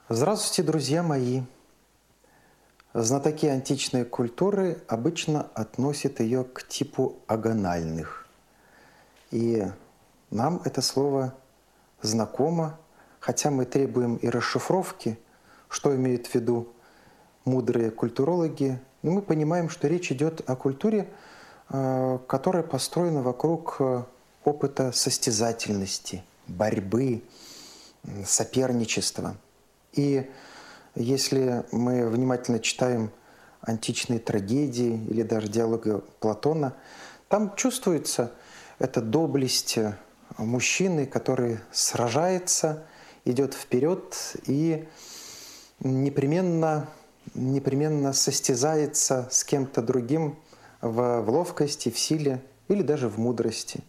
Здравствуйте, друзья мои! Знатоки античной культуры обычно относят ее к типу агональных. И нам это слово знакомо, хотя мы требуем и расшифровки, что имеют в виду мудрые культурологи, но мы понимаем, что речь идет о культуре, которая построена вокруг опыта состязательности, борьбы, соперничества. И если мы внимательно читаем античные трагедии или даже диалоги Платона, там чувствуется эта доблесть мужчины, который сражается, идет вперед и непременно состязается с кем-то другим в ловкости, в силе или даже в мудрости.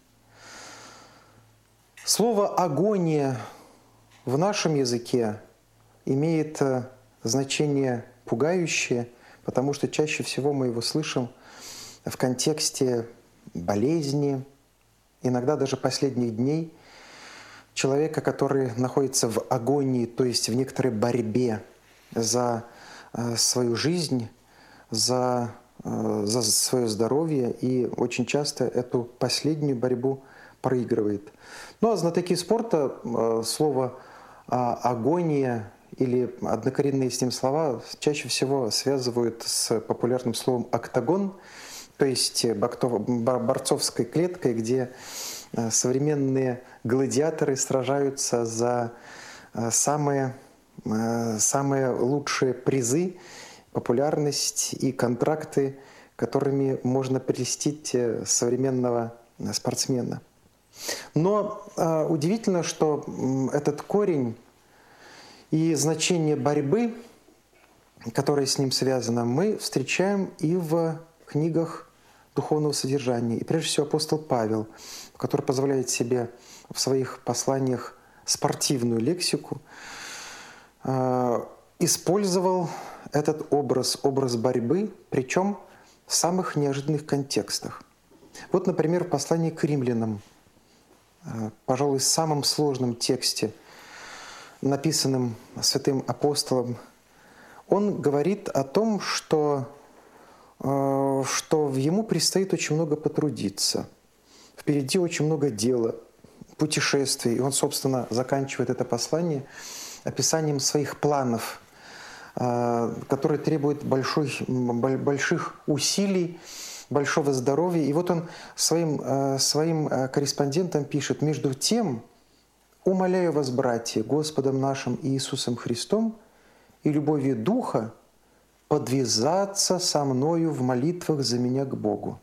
Слово «агония» в нашем языке имеет значение пугающее, потому что чаще всего мы его слышим в контексте болезни, иногда даже последних дней, человека, который находится в агонии, то есть в некоторой борьбе за свою жизнь, за свое здоровье, и очень часто эту последнюю борьбу проигрывает. Ну а знатоки спорта слово «агония» или однокоренные с ним слова чаще всего связывают с популярным словом «октагон», то есть борцовской клеткой, где современные гладиаторы сражаются за самые лучшие призы, популярность и контракты, которыми можно прельстить современного спортсмена. Но удивительно, что этот корень и значение борьбы, которое с ним связано, мы встречаем и в книгах духовного содержания. И прежде всего апостол Павел, который позволяет себе в своих посланиях спортивную лексику, использовал этот образ борьбы, причем в самых неожиданных контекстах. Вот, например, в послании к римлянам, пожалуй, в самом сложном тексте, написанным святым апостолом, он говорит о том, что ему предстоит очень много потрудиться. Впереди очень много дела, путешествий. И он, собственно, заканчивает это послание описанием своих планов, которые требуют больших усилий, большого здоровья. И вот он своим корреспондентам пишет: «Между тем, умоляю вас, братья, Господом нашим Иисусом Христом и любовью Духа подвязаться со мною в молитвах за меня к Богу».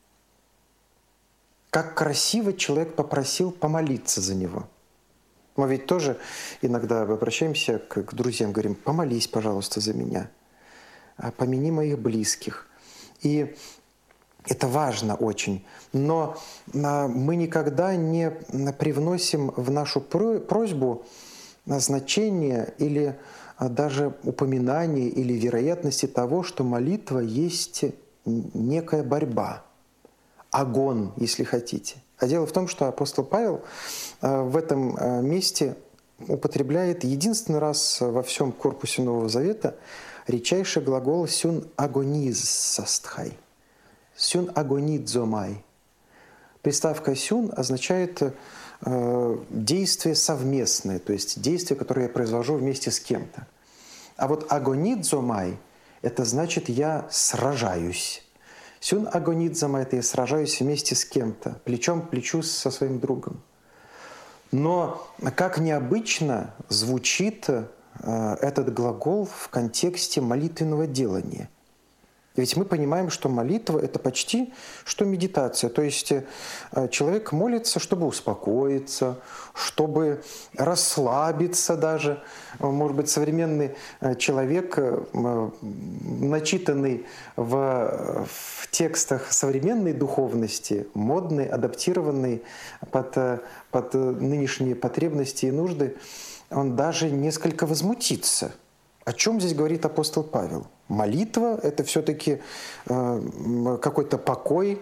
Как красиво человек попросил помолиться за него. Мы ведь тоже иногда обращаемся к друзьям, говорим: помолись, пожалуйста, за меня, помяни моих близких. И это важно очень. Но мы никогда не привносим в нашу просьбу значение или даже упоминание или вероятности того, что молитва есть некая борьба, агон, если хотите. А дело в том, что апостол Павел в этом месте употребляет единственный раз во всем корпусе Нового Завета редчайший глагол «сюн агонизастхай», «сюн агонидзомай». Приставка «сюн» означает действие совместное, то есть действие, которое я произвожу вместе с кем-то. А вот агонидзомай – это значит «я сражаюсь». «Сюн агонидзомай» – это я сражаюсь вместе с кем-то, плечом к плечу со своим другом. Но как необычно звучит этот глагол в контексте молитвенного делания. Ведь мы понимаем, что молитва – это почти что медитация. То есть человек молится, чтобы успокоиться, чтобы расслабиться даже. Может быть, современный человек, начитанный в текстах современной духовности, модный, адаптированный под нынешние потребности и нужды, он даже несколько возмутится. О чем здесь говорит апостол Павел? Молитва – это все-таки какой-то покой,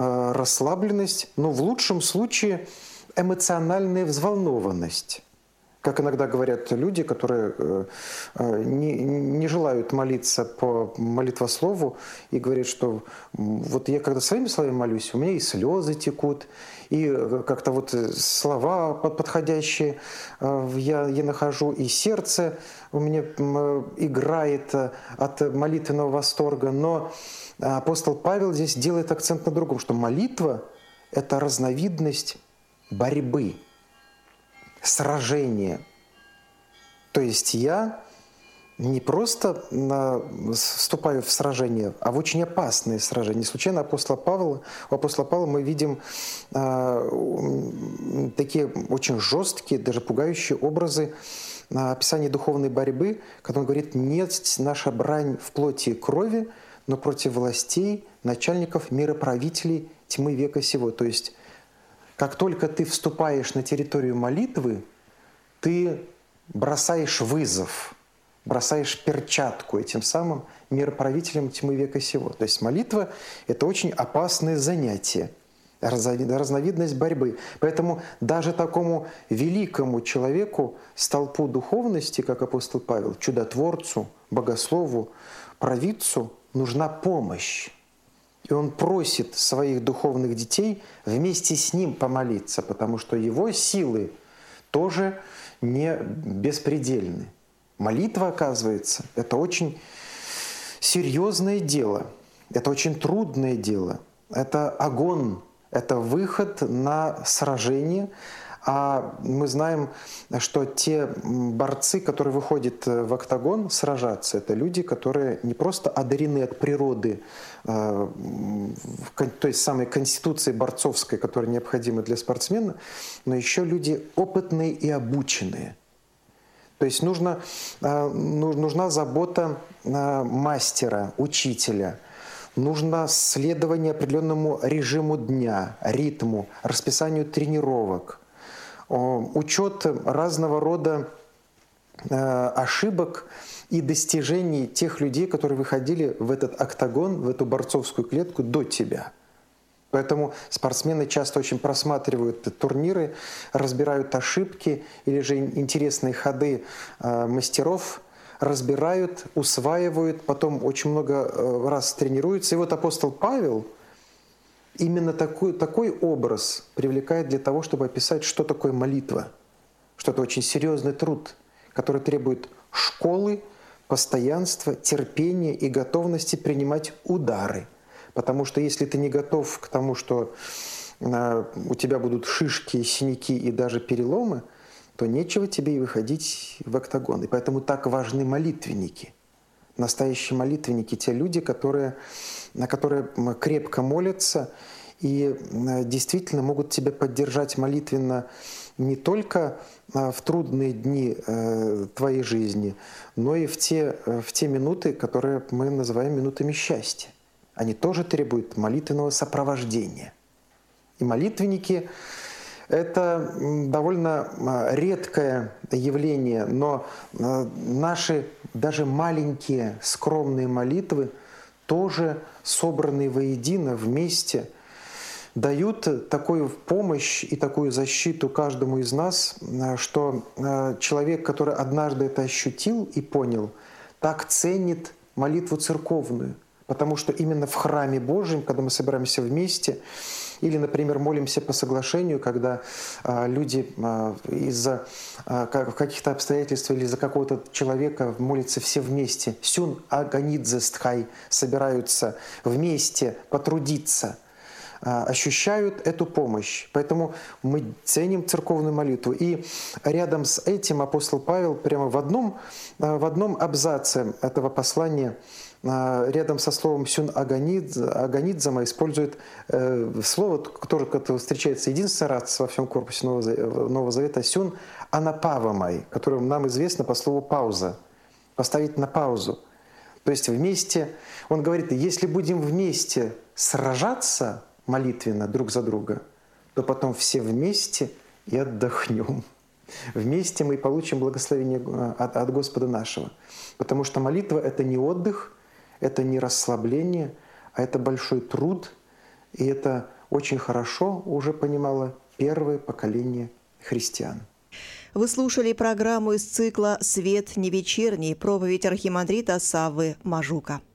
расслабленность, но в лучшем случае эмоциональная взволнованность. Как иногда говорят люди, которые не желают молиться по молитвослову и говорят, что вот я когда своими словами молюсь, у меня и слезы текут, и как-то вот слова подходящие я нахожу, и сердце у меня играет от молитвенного восторга. Но апостол Павел здесь делает акцент на другом, что молитва – это разновидность борьбы, сражение. То есть я не просто вступаю в сражение, а в очень опасные сражения. Не случайно у апостола Павла мы видим такие очень жесткие, даже пугающие образы описания духовной борьбы, когда он говорит: «Нет наша брань в плоти и крови, но против властей, начальников, мироправителей тьмы века сего». То есть как только ты вступаешь на территорию молитвы, ты бросаешь вызов, бросаешь перчатку этим самым мироправителям тьмы века сего. То есть молитва – это очень опасное занятие, разновидность борьбы. Поэтому даже такому великому человеку, столпу духовности, как апостол Павел, чудотворцу, богослову, провидцу, нужна помощь. И он просит своих духовных детей вместе с ним помолиться, потому что его силы тоже не беспредельны. Молитва, оказывается, это очень серьезное дело, это очень трудное дело, это огонь, это выход на сражение. А мы знаем, что те борцы, которые выходят в октагон сражаться, это люди, которые не просто одарены от природы, то есть самой конституции борцовской, которая необходима для спортсмена, но еще люди опытные и обученные. То есть нужна забота мастера, учителя, нужно следование определенному режиму дня, ритму, расписанию тренировок, учет разного рода ошибок и достижений тех людей, которые выходили в этот октагон, в эту борцовскую клетку до тебя. Поэтому спортсмены часто очень просматривают турниры, разбирают ошибки или же интересные ходы мастеров, разбирают, усваивают, потом очень много раз тренируются. И вот апостол Павел именно такой образ привлекает для того, чтобы описать, что такое молитва, что это очень серьезный труд, который требует школы, постоянства, терпения и готовности принимать удары. Потому что если ты не готов к тому, что у тебя будут шишки, синяки и даже переломы, то нечего тебе и выходить в октагон. И поэтому так важны молитвенники. Настоящие молитвенники – те люди, которые крепко молятся и действительно могут тебя поддержать молитвенно не только в трудные дни твоей жизни, но и в те минуты, которые мы называем минутами счастья. Они тоже требуют молитвенного сопровождения. И молитвенники – это довольно редкое явление, но наши даже маленькие скромные молитвы, тоже собранные воедино вместе, дают такую помощь и такую защиту каждому из нас, что человек, который однажды это ощутил и понял, так ценит молитву церковную. Потому что именно в храме Божьем, когда мы собираемся вместе, или, например, молимся по соглашению, когда люди из-за каких-то обстоятельств или из-за какого-то человека молятся все вместе, «Сюн аганидзестхай», собираются вместе потрудиться, ощущают эту помощь. Поэтому мы ценим церковную молитву. И рядом с этим апостол Павел прямо в одном абзаце этого послания рядом со словом «сюн аганидзама» использует слово, которое встречается единственный раз во всем корпусе Нового Завета, «сюн анапавамай», которое нам известно по слову «пауза», поставить на паузу. То есть вместе, он говорит, если будем вместе сражаться молитвенно друг за друга, то потом все вместе и отдохнем. Вместе мы получим благословение от Господа нашего. Потому что молитва – это не отдых, это не расслабление, а это большой труд. И это очень хорошо уже понимало первое поколение христиан. Вы слушали программу из цикла «Свет не вечерний», проповедь архимандрита Саввы Мажука.